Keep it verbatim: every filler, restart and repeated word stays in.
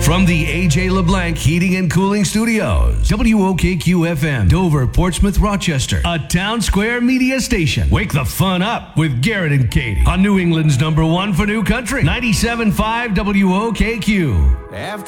From the A J LeBlanc Heating and Cooling Studios, W O K Q F M, Dover, Portsmouth, Rochester, a Town Square media station. Wake the fun up with Garrett and Katie on New England's number one for new country, ninety-seven point five W O K Q. After